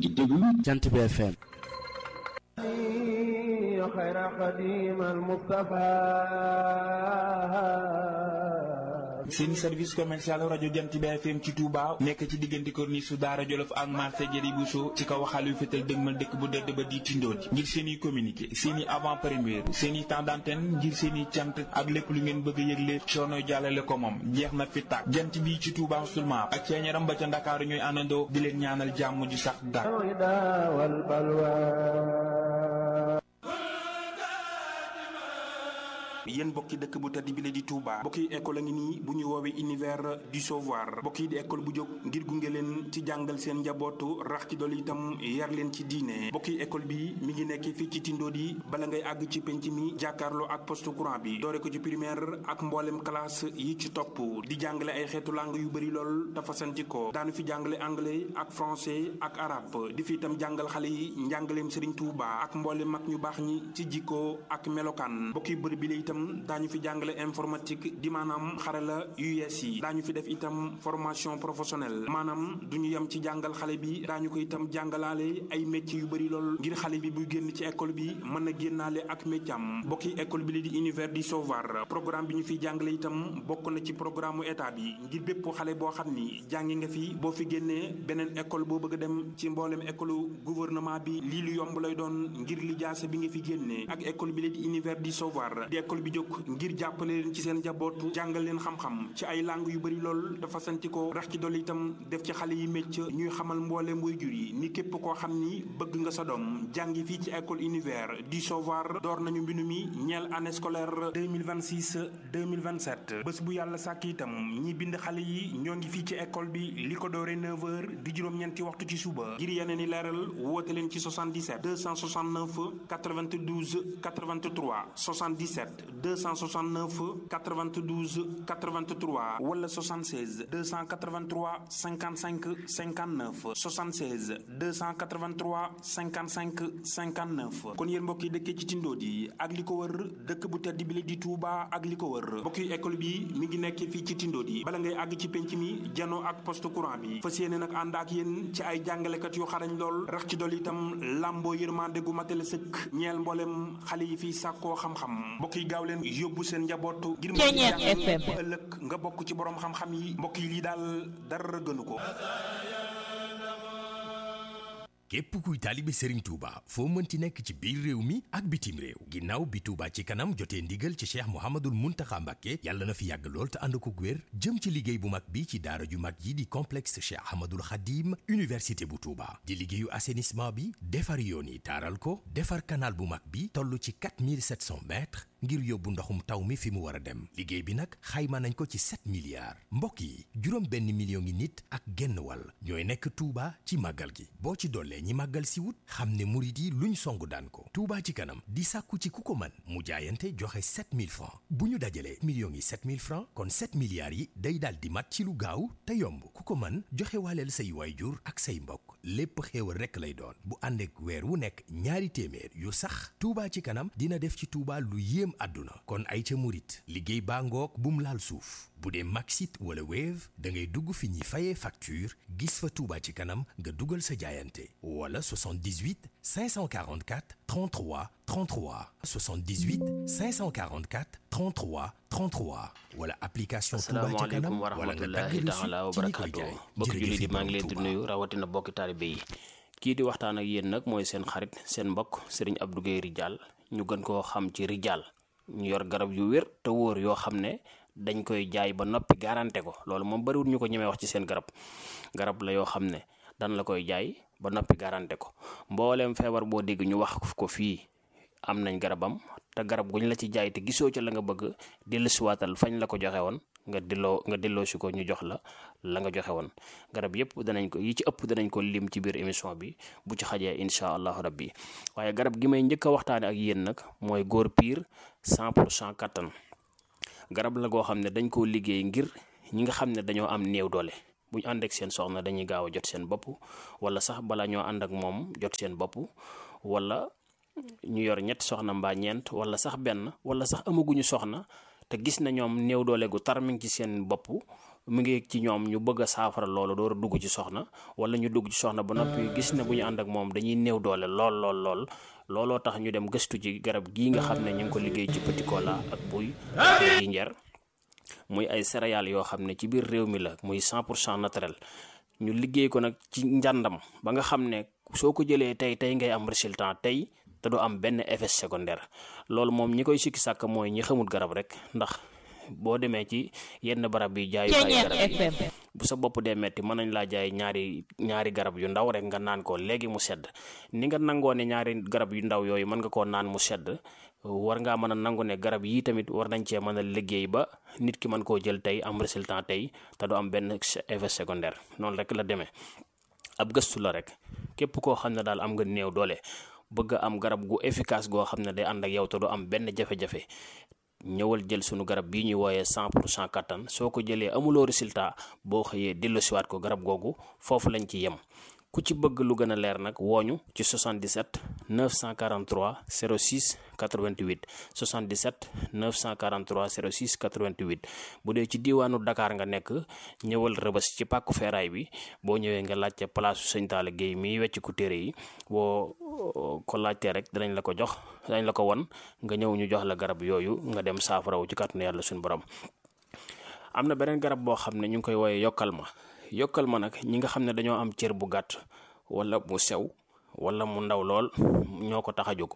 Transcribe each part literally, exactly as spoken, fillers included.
ngi déglu Jant bi F M. خير قديم المصطفى seen service commercial rajo Jant bi F M ci Touba nekk ci diggante corniche su Daara Jolof ak marché Jëri Bousso ci kaw xalu fetal dëgmal dëkk bu dëdd ba di Tindodi ngir seen i communiqué seen i avant première seen i temps d'antenne ngir seen i cant ak lépp lu ngeen bëgg a yëgle coono jàllale ko moom jeex na fi tàkk Jant bi ci Touba seulement ak ceeñaram ba ca Ndakaaru ñooy àndandoo di leen ñaanal jàmm ju sax dàkk. yéen bokki dëkk bu tedd bi la di Touba bokki école a ngi nii bu ñu woowee univers du savoir bokki di école bu jóg ngir gunge leen ci jàngal seen njabootu rax ci dool itam yar leen ci diine bokki école bi mi ngi nekk fii ci Tindodi bala ngay àgg ci penc mi jàkkaarloo ak poste courant bi doore ko ci primaire ak mboolem classe yi ci topp di jàngale ay xeetu langue yu bëri lool dafa santi ko daanu fi jàngale anglais ak français ak arabe di fi itam jàngal xale yi njàngaleem Serigne Touba ak mboolem mag ñu baax ñi ci jikko ak melokaan bokki bërëb bi la itam daañu fi jàngale informatique di maanaam xarala yu yees yi daañu fi def itam formation professionnelle maanaam du ñu yem ci jàngal xale bi daañu ko itam jàngalaale ay métiers yu bëri lool ngir xale bi buy génn ci école bi mën na génnaale ak métier am bokki école bi li di univers du savoir programme bi ñu fiy jàngale itam bokk na ci programme mu état bi ngir bépp xale boo xam ni jàngi nga fi boo fi génnee beneen école boo bëgg a dem ci mboolem école gouvernement bi lii lu yomb lay doon ngir li jaase bi nga fi génnee ak école bi li di univers du savoir di école bi jóg ngir jàppale leen ci seen njabootu jàngal leen xam-xam ci ay langue yu bëri lool dafa santi ko rax ci dolli itam def ci xale yi métier ñuy xamal mbooleem waajur yi ni képp koo xam ni bëgg nga sa doom jàngi fii ci école univers du savoir door nañu mbindu mi ñeel année scolaire deux mille vingt-six deux mille vingt-sept bés bu yàlla sàkk itam ñi bind xale yi ñoo ngi fii ci école bi li ko dooree neuf heures di juróom-ñeenti waxtu ci suba ngir yeneen i leeral woote leen ci soixante-dix-sept deux cent soixante-neuf quatre-vingt-douze quatre-vingt-trois soixante-dix-sept deux cent soixante-neuf quatre-vingt-douze quatre-vingt-trois wala soixante-seize deux cent quatre-vingt-trois cinquante-cinq cinquante-neuf soixante-seize deux cent quatre-vingt-trois cinquante-cinq cinquante-neuf kon yéen mbokk yi dëkkee ci Tindodi ak li ko wër dëkk bu tedd bi la di Touba ak li ko wër mbokk yi école bi mi ngi nekk fii ci Tindodi bala ngay àgg ci penc mi janoo ak poste courant bi fas yéene nag ànd ak yéen ci ay jàngalekat yu xarañ lool rax ci dolli itam làmboo yërmande gu matale sëkk ñeel mboolem xale yi fii sàkkoo xam-xam mbokk yi gaaw leen yóbbu seen njabootu ngir mën a jàng ba ëllëg nga bokk ci borom xam-xam yi mbokk yi lii daal dara gënu ko. képp kuy taalibe Serigne Touba foo mënti nekk ci biir réew mi ak bitim réew ginnaaw bi Touba ci kanam jotee ndigal ci Cheikh Mouhamadoul Mountakha Mbacké yàlla na fi yàgg lool te ànd ko wér jëm ci liggéey bu mag bi ci daara ju mag yi di complexe Cheikh Ahmadoul Khadim université bu Touba di liggéeyu assainissement bi defar yoon yi taaral ko defar canal bu mag bi toll ci quatre mille sept cents mètres ngir yóbbu ndoxum taw mi fi mu war a dem liggéey bi nag xayma nañ ko ci sept milliards mbokk yi juróom benn million ngi nit ak genn wàll ñooy nekk Touba ci màggal gi boo ci dollee ñi màggal si wut xam ne murit yi luñ songu daan ko Touba ci kanam di sàkku ci ku ko mën mu jaayante joxe sept mille francs bu ñu dajalee millions yi sept mille francs kon sept milliards yi day daal di mat ci lu gaaw te yomb ku ko mën joxe waaleel say waayjur ak say mbokk lépp xéewal rekk lay doon bu ànd ak weer wu nekk ñaari téeméer yu sax Touba ci kanam dina def ci Touba lu yéem àdduna kon ay ca murit liggéey baa ngoog bum laal suuf bu dee Maxit wala Wave da ngay dugg fi ñuy fayee facture gis fa Touba ci kanam nga dugal sa jaayante wala soixante-dix-huit cinq cent quarante-quatre trente-trois trente-trois soixante-dix-huit cinq cent quarante-quatre trente-trois trente-trois wala application Touba ca kanam wala nga dagg taala wa barakaatu bokki jullit yi maa ngi leen di nuyu rawatina bokki taalibe yi kii di waxtaan ak yéen nag mooy seen xarit seen mbokk Serigne Abdou Guèye Ridial ñu gën koo xam ci Ridial ñu yor garab yu wér te wóor yoo xam ne dañ koy jaay ba noppi garanté ko loolu moom bariwul ñu ko ñemee wax ci seen garab garab la yoo xam ne dan la koy jaay ba noppi garanté ko mbooleem feebar boo dégg ñu wax ko fii am nañ garabam te garab guñ la ci jaay te gisoo ca la nga bëgg dellusiwaatal fañ la ko joxe woon nga delloo nga delloo si ko ñu jox la la nga joxe woon garab yëpp danañ ko yi ci ëpp danañ ko lim ci biir émission bi bu ci xajee incha allahu rabbi waaye garab gi may njëkk a waxtaane ak yéen nag mooy góor piir cent pour cent kattan garab la goo xam ne dañ koo liggéey ngir ñi nga xam ne dañoo am néew doole bu ñu ànd ak seen soxna dañuy gaaw a jot seen bopp wala sax bala ñoo ànd ak moom jot seen bopp wala ñu yor ñett soxna mbaa ñeent wala sax benn wala sax amaguñu soxna te gis na ñoom néew doole gu tar mi ngi ci seen bopp mu ngi ci ñoom ñu bëgg a saafara loolu door a dugg ci soxna wala ñu dugg ci soxna ba noppi gis ne bu ñu ànd ak moom dañuy néew doole lool lool lool looloo tax ñu dem gëstu ci garab gii nga xam ne ñu ngi ko liggéey ci petit cola ak buy yi njer muy ay céréales yoo xam ne ci biir réew mi la muy cent pour cent naturel ñu liggéey ko nag ci njàndam ba nga xam ne soo ko jëlee tey tey ngay am résultat tey te du am benn effet secondaire loolu moom ñi koy sikki sàkk mooy ñi xamul garab rek ndax boo demee ci yenn barab yi jaayukaay garab yi bu sa bopp dee metti mën nañ laa jaay ñaari ñaari garab yu ndaw rek nga naan ko léegi mu sedd ni nga nangoo ne ñaari garab yu ndaw yooyu mën nga koo naan mu sedd war ngaa mën a nangu ne garab yii tamit war nañ cee mën a liggéey ba nit ki mën koo jël tey am résultat tey te du am benn effet secondaire noonu rek la demee ab gëstu la rek képp koo xam ne daal am nga néew doole bëgg a am garab gu efficace goo xam ne day ànd ak yow te du am benn jafe-jafe ñëwal jël sunu garab bii ñuy wooyee cent pour cent kattan soo ko jëlee amuloo résultat boo xëyee delloosiwaat ko garab googu foofu lañ ci yem ku ci bëgg lu gën a leer nag wooñu ci soixante-dix-sept neuf cent quarante-trois zéro six quatre-vingt-huit soixante-dix-sept neuf cent quarante-trois zéro six quatre-vingt-huit bu dee ci diiwaanu Dakar nga nekk ñëwal Rëbës ci pàkku feeraay bi boo ñëwee nga laajte place Sëñ Talla Guèye mi wecc ku téere yi boo ko laajtee rek danañ la ko jox danañ la ko won nga ñëw ñu jox la garab yooyu nga dem saafarawu ci kàttanu yàlla suñu borom. am na beneen garab boo xam ne ñu ngi koy wooyee yokkal ma yokkal ma nag ñi nga xam ne dañoo am cër bu gàtt wala mu sew wala mu ndaw lool ñoo ko tax a jóg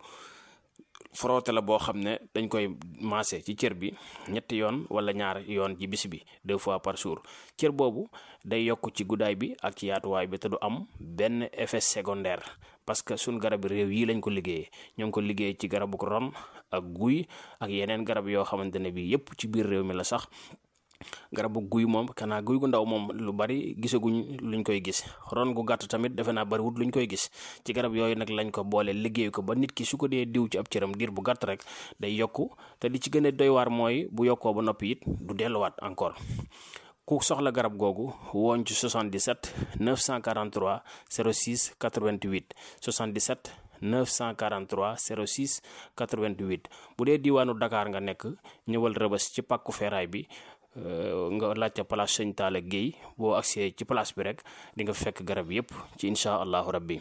frotté la boo xam ne dañ koy maase ci cër bi ñetti yoon wala ñaar yoon ci bis bi deux fois par jour cër boobu day yokk ci guddaay bi ak ci yaatuwaay bi te du am benn effet secondaire parce que suñ garab réew yi lañ ko liggéeyee ñoo ngi ko liggéey ci garabu ron ak guy ak yeneen garab yoo xamante ne bi yépp ci biir réew mi la sax garabu guy moom kanaa guy gu ndaw moom lu bari gisaguñ luñ koy gis ron gu gàtt tamit defe naa bariwut luñ koy gis ci garab yooyu nag lañ ko boole liggéey ko ba nit ki su ko dee diw ci ab cëram diir bu gàtt rek day yokku te li ci gën a doy waar mooy bu yokkoo ba noppi it du delluwaat encore ku soxla garab googu woon ci soixante-dix-sept neuf cent quarante-trois zéro six quatre-vingt-huit soixante-dix-sept neuf cent quarante-trois zéro six quatre-vingt-huit bu dee diiwaanu Dakar nga nekk ñëwal Rëbës ci pàkku feeraay bi nga laajte place Sëñ Talla Guèye boo agsee ci place bi rek di nga fekk garab yépp ci insha allahu rabbi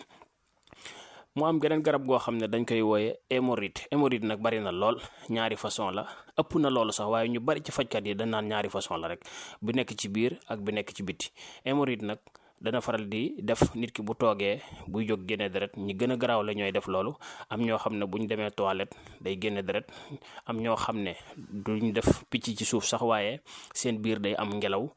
mu am geneen garab goo xam ne dañ koy wooye hémorroïde hémorroïde nag bari na lool ñaari façon la ëpp na loolu sax waaye ñu bari ci fajkat yi dañ naan ñaari façon la rek bu nekk ci biir ak bu nekk ci biti hémorroïde nag dana faral di def nit ki bu toogee buy jóg génne deret ñi gën a garaaw la ñooy def loolu am ñoo xam ne bu ñu demee toilette day génne deret am ñoo xam ne duñ def picc ci suuf sax waaye seen biir day am ngelaw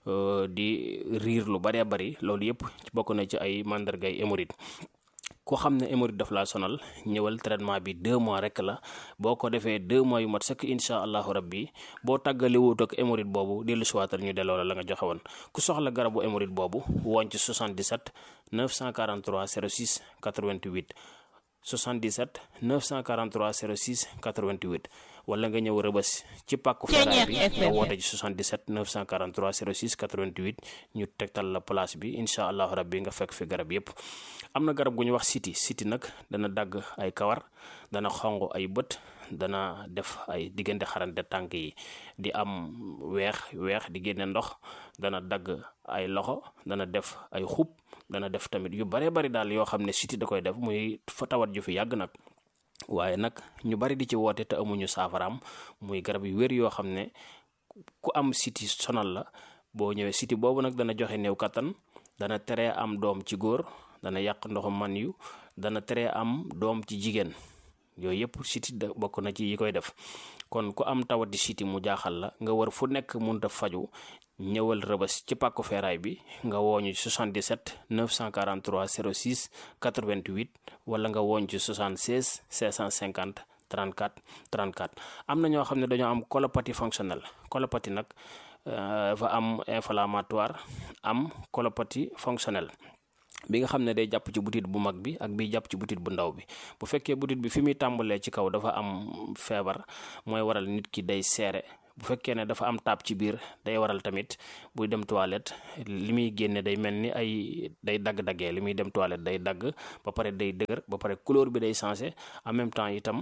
di riir lu baree bari loolu yëpp bokk na ci ay màndargay hémorroïde ku xam ne hémorroïde daf laa sonal ñëwal traitement bi deux mois rek la boo ko defee deux mois yu mat sëkk insha allahu rabbi boo tàggalewut ak hémorroïde boobu dellu siwaatal ñu delloo la la nga joxe woon ku soxla garabu hémorroïde boobu woon ci soixante-dix-sept neuf cent quarante-trois zéro six quatre-vingt-huit soixante-dix-sept neuf cent quarante-trois zéro six quatre-vingt-huit wala nga ñëw Rëbës ci pàkku feeraay bi nga woote ci soixante-dix-sept neuf cent quarante-trois zéro six quatre-vingt-huit ñu tegtal la place bi insha allahu rabbi nga fekk fi garab yépp am na garab gu ñu wax siti siti nag dana dagg ay kawar dana xonq ay bët dana def ay diggante xarante tànk yi di am weex weex di génne ndox dana dagg ay loxo dana def ay xub dana def tamit yu bare bari daal yoo xam ne siti da koy def muy fa tawat ju fi yàgg nag waaye nag ñu bari di ci woote te amuñu saafaraam muy garab yu wér yoo xam ne ku am siti sonal la boo ñëwee siti boobu nag dana joxe néew kattan dana tere am doom ci góor dana yàq ndoxum man yu dana tere am doom ci jigéen yooyu yëpp siti da bokk na ci yi koy def kon ku am tawati siti mu jaaxal la nga war fu nekk mënut a faju ñëwal Rëbës ci pàkku feeraay bi nga wooñu soixante-dix-sept neuf cent quarante-trois zéro six quatre-vingt-huit wala nga wooñ ci soixante-seize cinq cent cinquante trente-quatre trente-quatre am na ñoo xam ne dañoo am colopathie fonctionnelle colopathie nag dafa am inflammatoire am colopathie fonctionnelle bi nga xam ne day jàpp ci butit bu mag bi ak bi jàpp ci butit bu ndaw bi bu fekkee butit bi fi muy tàmbalee ci kaw dafa am feebar mooy waral nit ki day seere bu fekkee ne dafa am taab ci biir day waral tamit buy dem toilette li muy génne day mel ni ay day dagg-daggee li muy dem toilette day dagg ba pare day dëgër ba pare couleur bi day changé en même temps itam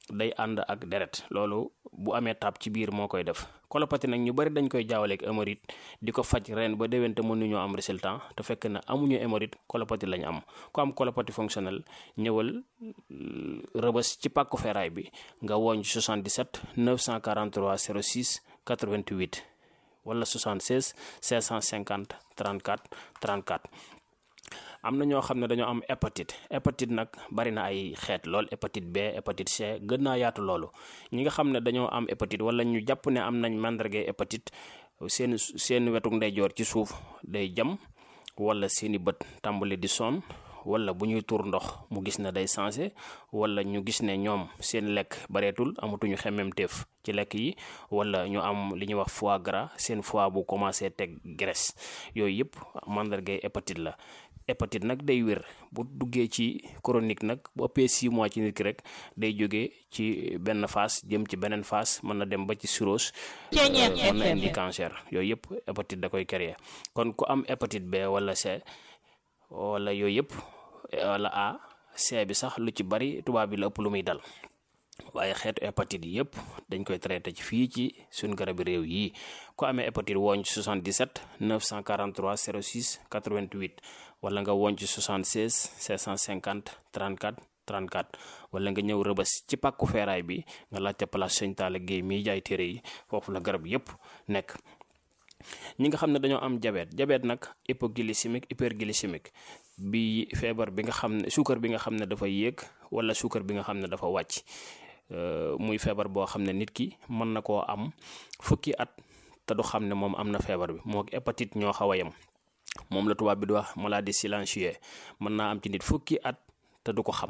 day ànd ak deret loolu bu amee tab ci biir moo koy def. colopathie nag ñu bari dañ koy jaawaleeg hémorroïde di ko faj ren ba déwén te mënuñoo am résultat te fekk na amuñu hémorroïde colopathie lañ am. ku am colopathie fonctionnelle ñëwal Rëbës ci pàkku feeraay bi nga woñ soixante-dix-sept neuf cent quarante-trois zéro six quatre-vingt-huit wala soixante-seize cinq cent cinquante trente-quatre trente-quatre. am na ñoo xam ne dañoo am hépatite hépatite nag bari na ay xeet lool hépatite B hépatite C gën naa yaatu loolu. ñi nga xam ne dañoo am hépatite wala ñu jàpp ne am nañ màndargay hépatite seen seen wetuk ndeyjoor ci suuf day jam wala seeni bët tàmbali di sonn wala bu ñuy tuur ndox mu gis ne day sensé wala ñu gis ne ñoom seen lekk bareetul amatuñu xemmemteef ci lekk yi wala ñu am li ñuy wax foie gras seen foie bu commencé teg graisse yooyu yëpp màndargay hépatite la. hépatite nag day wér bu duggee ci chronique nag bu ëppee six mois ci nit ki rek day jógee ci benn phase jëm ci beneen phase mën na dem ba ci cirrhose mën na indi cancer yooyu yëpp hépatite da koy créer. kon ku am hépatite B wala C wala yooyu yëpp wala A C bi sax lu ci bari tubaab bi la ëpp lu muy dal waaye xeetu hépatite yi yëpp dañ koy traité ci fii ci suñ garabi réew yi. ku amee hépatite wooñ ci soixante-dix-sept neuf cent quarante-trois zéro six quatre-vingt-huit wala nga woñ ci soixante-seize cinq cent cinquante trente-quatre trente-quatre wala nga ñëw Rëbës ci pàkku feeraay bi nga laajte place Sëñ Talla Guèye miy jaay téere yi foofu la garab yëpp nekk. ñi nga xam ne dañoo am diabète diabète nag hypoglycémique hyperglycémique bi feebar bi nga xam ne suukar bi nga xam ne dafa yéeg wala suukar bi nga xam ne dafa wàcc muy feebar boo xam ne nit ki mën na koo am fukki at te du xam ne moom am na feebar bi moo hépatite ñoo xaw a yem moom la tubaab bi di wax maladie silencieuse mën naa am ci nit fukki at te du ko xam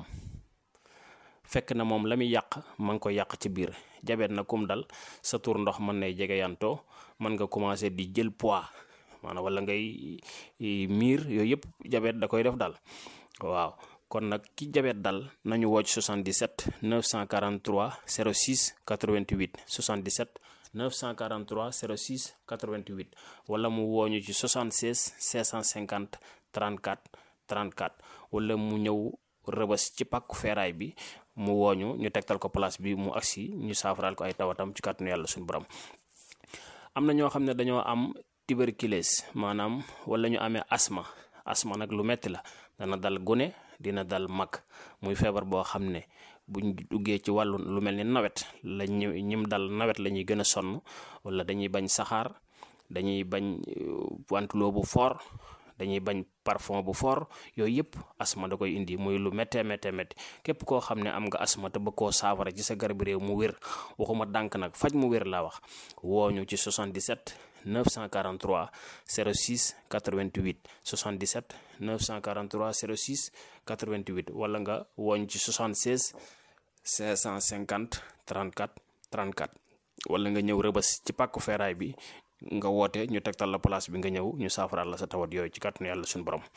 fekk na moom la muy yàq ma ngi ko yàq ci biir. diabète na kum dal sa tur ndox mën nay jege yantoo mën nga commencé di jël poids maanaam wala ngay miir yooyu yëpp diabète da koy def dal waaw. kon nag ki diabète dal nañu wocc soixante-dix-sept neuf cent quarante-trois zéro six quatre-vingt-huit soixante-dix-sept neuf cent quarante-trois zéro six quatre-vingt-huit wala mu wooñu ci soixante-seize cinq cent cinquante trente-quatre trente-quatre wala mu ñëw Rëbës ci pàkku feeraay bi mu wooñu ñu tegtal ko place bi mu agsi ñu saafaraal ko ay tawatam ci kàttanu yàlla suñu borom. am na ñoo xam ne dañoo am tuberculose maanaam wala ñu amee asma asma nag lu metti la dana dal gune dina dal mag muy feebar boo xam ne buñ duggee ci wàllu lu mel ni nawet la ñu ñim dal nawet la ñuy gën a sonn wala dañuy bañ saxaar dañuy bañ wantuloo bu fort dañuy bañ parfum bu fort yooyu yëpp asma da koy indi muy lu méttee méttee métti képp koo xam ne am nga asma te bëgg koo saafara ci sa garab réew mu wér waxuma dànk nag faj mu wér laa wax wooñu ci soixante-dix-sept neuf cent quarante-trois zéro six quatre-vingt-huit soixante-dix-sept neuf cent quarante-trois zéro six quatre-vingt-huit wala nga wooñ ci soixante-seize cinq cent cinquante trente-quatre trente-quatre wala nga ñëw Rëbës ci pàkku feeraay bi nga woote ñu tegtal la place bi nga ñëw ñu saafaraal la sa tawat yooyu ci kàttanu yàlla suñu borom.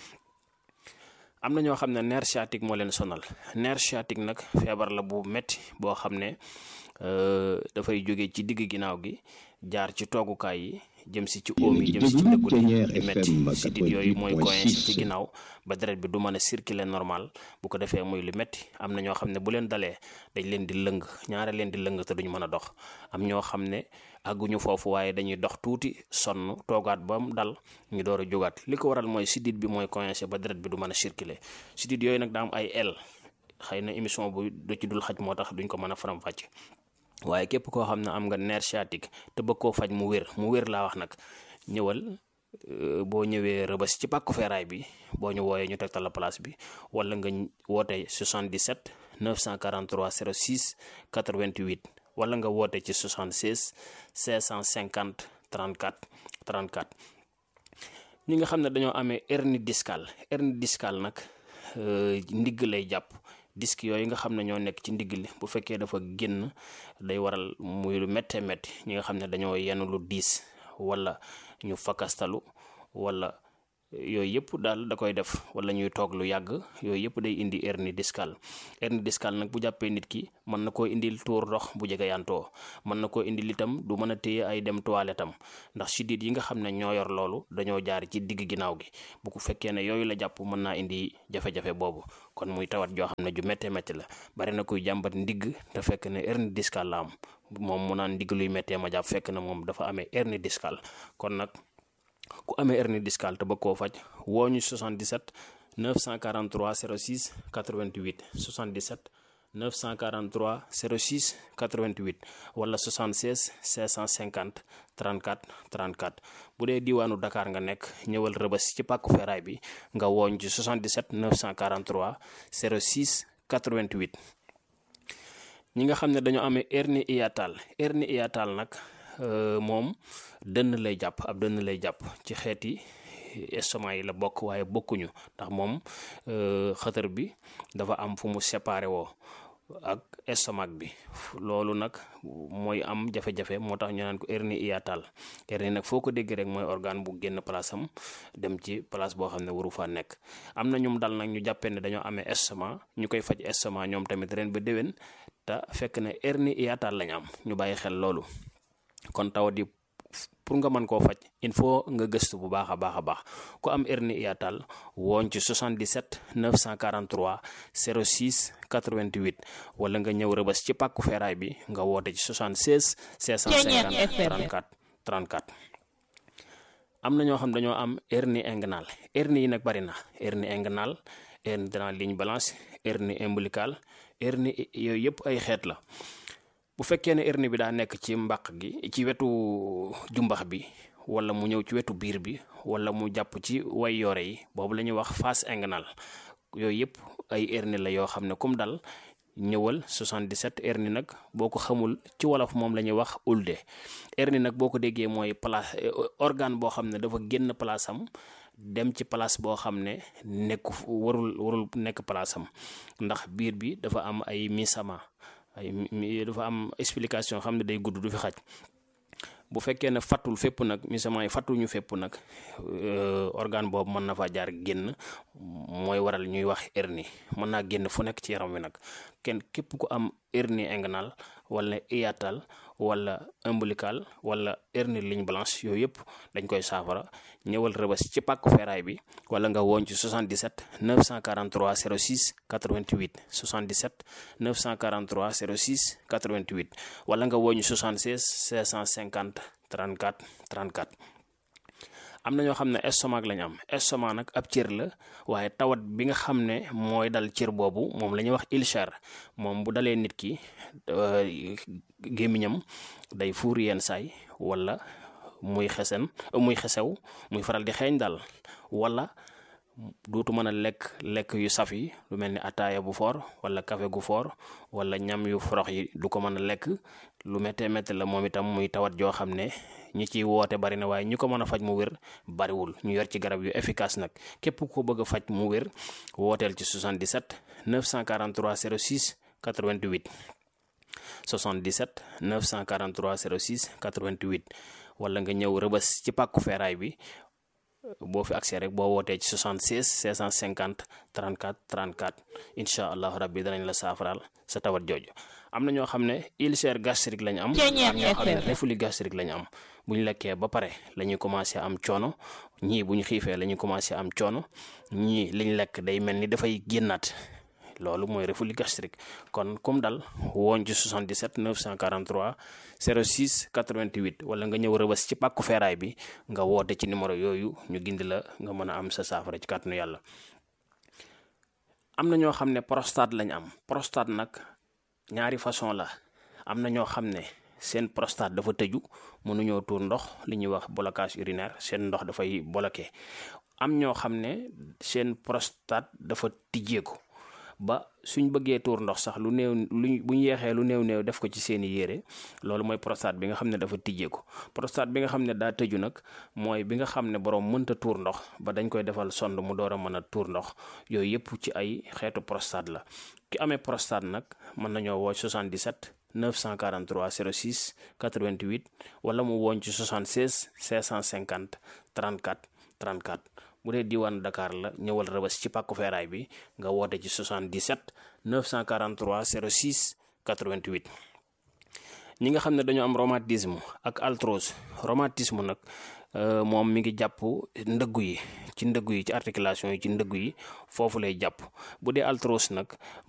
am na ñoo xam ne nerf sciatique moo leen sonal nerf sciatique nag feebar la bu metti boo xam ne dafay jóge ci digg ginnaaw gi jaar ci toogukaay yi jëm si ci oom yi jëm si ci dëggu di metti sidit yooyu mooy coincé ci ginnaaw ba deret bi du mën a circuler normal bu ko defee muy lu metti am na ñoo xam ne bu leen dalee dañ leen di lëng ñaare leen di lëng te duñu mën a dox am ñoo xam ne àgguñu foofu waaye dañuy dox tuuti sonn toogaat ba mu dal ñu door a jógaat li ko waral mooy sidit bi mooy coincé ba deret bi du mën a circuler sidit yooyu nag daa am ay el xëy na émission bu du ci dul xaj moo tax duñ ko mën a faram fàcce waaye képp koo xam ne am nga nerf sciatique te bëgg koo faj mu wér mu wér laa wax nag ñëwal boo ñëwee Rëbës ci pàkku feeraay bi boo ñu wooyee ñu tegtal la place bi wala nga woote soixante-dix-sept neuf cent quarante-trois zéro six quatre-vingt-huit wala nga woote ci soixante-seize cinq cent cinquante trente-quatre trente-quatre. ñi nga xam ne dañoo amee hernie discale hernie discale nag ndigg lay jàpp. disque yooyu nga xam ne ñoo nekk ci ndigg li bu fekkee dafa génn day waral muy lu méttee métti ñi nga xam ne dañoo yenn lu diis wala ñu fakastalu wala yooyu yëpp daal da koy def, wala ñuy toog lu yàgg, yooyu yëpp day indi hernie discale. hernie discale nag bu jàppee nit ki mën na koo indil tuur ndox bu jege yantoo, mën na koo indil itam du mën a téye ay dem toilette am, ndax siddiit yi nga xam ne ñoo yor loolu dañoo jaar ci digg ginnaaw gi. bu ko fekkee ne yooyu la jàpp mën naa indi jafe-jafe boobu, kon muy tawat joo xam ne ju méttee métti la. bari na kuy jàmbat ndigg te fekk ne hernie discale la am, moom mu naan ndigg luy méttee ma jàpp, fekk na moom dafa amee hernie discale. kon nag ku amee hernie discale te bëgg koo faj woo ñu soixante-dix-sept neuf cent quarante-trois zéro six quatre-vingt-huit soixante-dix-sept neuf cent quarante-trois zéro six quatre-vingt-huit wala soixante-seize cinq cent cinquante trente-quatre trente-quatre. bu dee diwaanu Dakar nga nekk ñëwal Rëbës ci pàkku feeraay bi nga wooñ ci soixante-dix-sept neuf cent quarante-trois zéro six quatre-vingt-huit. ñi nga xam ne dañoo amee hernie hiatale hernie hiatale nag moom dënn lay jàpp, ab dënn lay jàpp ci xeeti estomac yi la bokk, waaye bokkuñu ndax moom xëtër bi dafa am fu mu séparé woo ak estomac bi. loolu nag mooy am jafe-jafe, moo tax ñu naan ko hernie hiatale. hernie nag foo ko dégg rek mooy organe bu génn place am dem ci place boo xam ne waru faa nekk. am na ñum dal nag ñu jàppee ne dañoo amee estomac, ñu koy faj estomac ñoom tamit ren ba déwén, te fekk ne hernie hiatale lañ am. ñu bàyyi xel loolu. kon tawat yi pour nga mën koo faj il faut nga gëstu bu baax a baax a baax. ku am hernie hiatale woon ci soixante-dix-sept neuf cent quarante-trois zéro six quatre-vingt-huit wala nga ñëw Rëbës ci pàkku feeraay bi nga woote ci soixante-seize cinq cent cinquante trente-quatre trente-quatre. am na ñoo xam dañoo am hernie inguinale. hernie yi nag bari na: hernie inguinale, hernie de la ligne blanche, hernie ombilicale, hernie yooyu yëpp ay xeet la. bu fekkee ne hernie bi daa nekk ci mbàq gi, ci wetu jumbax bi, wala mu ñëw ci wetu biir bi, wala mu jàpp ci way yore yi, boobu la ñuy wax face inguinale. yooyu yëpp ay hernie la yoo xam ne comme dal ñëwal soixante-dix-sept. hernie nag boo ko xamul ci wolof moom la ñuy wax ulde. hernie nag boo ko déggee mooy place organe boo xam ne dafa génn place am dem ci place boo xam ne nekku warul warul nekk place am, ndax biir bi dafa am ay misama, ay dafa am explication xam ne day gudd du fi xaj. bu fekkee ne fattul fépp nag, misament yi fattuñu fépp nag, organe boobu mën na faa jaar génn, mooy waral ñuy wax hernie. mën naa génn fu nekk ci yaram wi nag. kenn képp ku am hernie inguinale wala hiatale wala ombilical wala hernie ligne blanche, yooyu yëpp dañ koy saafara. ñëwal Rëbës ci pàkku feeraay bi wala nga woon ci soixante-dix-sept neuf cent quarante-trois zéro six quatre-vingt-huit soixante-dix-sept neuf cent quarante-trois zéro six quatre-vingt-huit wala nga woon ci soixante-seize cinq cent cinquante trente-quatre trente-quatre. am na ñoo xam ne estomac lañ am. estomac nag ab cër la, waaye tawat bi nga xam ne mooy dal cër boobu moom la ñuy wax ulcère. moom bu dalee nit ki gémmiñam day fuur yenn saay, wala muy xesen muy xesew, muy faral di xeeñ daal, wala dootu mën a lekk lekk yu saf yi lu mel ni ataaya bu foor wala café gu foor wala ñam yu forox yi du ko mën a lekk. lu méttee métti la moom itam, muy tawat joo xam ne ñi ciy woote bari na, waaye ñi ko mën a faj mu wér bariwul. ñu yor ci garab yu efficace nag. képp ko bëgg a faj mu wér wooteel ci soixante-dix-sept neuf cent quarante-trois zéro six quatre-vingt-huit soixante-dix-sept neuf cent quarante-trois zéro six quatre-vingt-huit wala nga ñëw Rëbës ci pàkku feeraay bi. boo fi accès rek boo wootee ci soixante-seize cinq cent cinquante trente-quatre trente-quatre incha allah rabbi danañ la saafaraal sa tawat jooju. am na ñoo xam ne ulcère gastrique lañ am. am ñoo xam ne reflux gastrique lañ am. bu ñu lekkee ba pare la ñuy commencé am coono, ñii bu ñu xiifee la ñuy commencé am coono, ñii liñ lekk day mel ni dafay génnaat. loolu mooy reflux gastrique. kon comme dal woon ci soixante-dix-sept neuf cent quarante-trois zéro six quatre-vingt-huit wala nga ñëw Rëbës ci pàkku feeraay bi nga woote ci numéro yooyu ñu gindi la nga mën a am sa saafara ci kàttanu yàlla. am na ñoo xam ne prostate lañ am. prostate nag ñaari façon la. am na ñoo xam ne seen prostate dafa tëju, mënuñoo tuur ndox, li ñuy wax blocage urinaire, seen ndox dafay bloqué. am ñoo xam ne seen prostate dafa tijjeeku ba suñ bëggee tuur ndox sax lu néew luñ buñ yeexee lu néew néew def ko ci seeni yére. loolu mooy prostate bi nga xam ne dafa tijjeeku. prostate bi nga xam ne daa tëju nag mooy bi nga xam ne borom mënta tuur ndox ba dañ koy defal sonde mu door a mën a tuur ndox. yooyu yëpp ci ay xeetu prostate la. ki amee prostate nag mën nañoo woo soixante-dix-sept neuf cent quarante-trois zéro six quatre-vingt-huit wala mu woon ci soixante-seize cinq cent cinquante trente-quatre trente-quatre bu dee diwaan Dakar la ñëwal Rëbës ci pàkku feeraay bi nga woote ci soixante-dix-sept neuf cent quarante-trois zéro six quatre-vingt-huit. ñi nga xam ne dañoo am rhumatisme ak arthrose rhumatisme nag moom mi ngi jàpp ndëggu yi ci ndëggu yi ci articulation yi ci ndëggu yi foofu lay jàpp bu dee arthrose nag